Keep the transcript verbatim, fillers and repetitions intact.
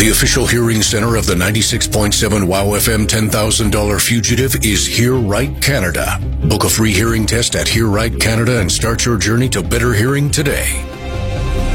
The official hearing center of the ninety-six point seven WOW F M ten thousand dollars Fugitive is Hear Right Canada. Book a free hearing test at Hear Right Canada and start your journey to better hearing today.